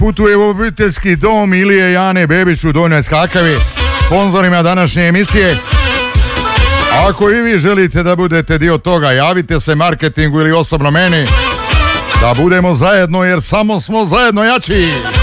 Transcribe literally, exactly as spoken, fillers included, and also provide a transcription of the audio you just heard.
putuje u obiteljski dom Ilije Jane Bebić u Donjoj Skakavi, sponzorima današnje emisije. Ako i vi želite da budete dio toga, javite se marketingu ili osobno meni, da budemo zajedno jer samo smo zajedno jači.